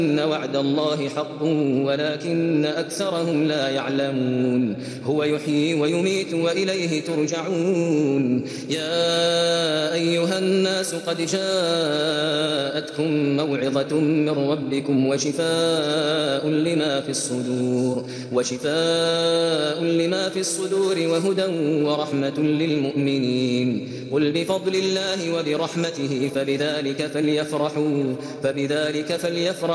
وعد الله حق ولكن أكثرهم لا يعلمون هو يحيي ويميت وإليه ترجعون يا أيها الناس قد جاءتكم موعظة من ربكم وشفاء لما في الصدور وهدى ورحمة للمؤمنين قل بفضل الله وبرحمته فبذلك فليفرحوا